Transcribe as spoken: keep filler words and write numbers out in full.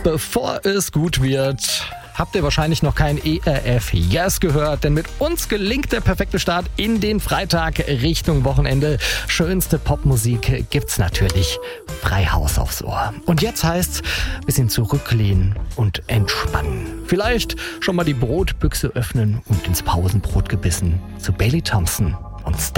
Bevor es gut wird, habt ihr wahrscheinlich noch kein E R F Yes gehört, denn mit uns gelingt der perfekte Start in den Freitag Richtung Wochenende. Schönste Popmusik gibt's natürlich frei Haus aufs Ohr. Und jetzt heißt's, bisschen zurücklehnen und entspannen. Vielleicht schon mal die Brotbüchse öffnen und ins Pausenbrot gebissen zu Bailey Thompson und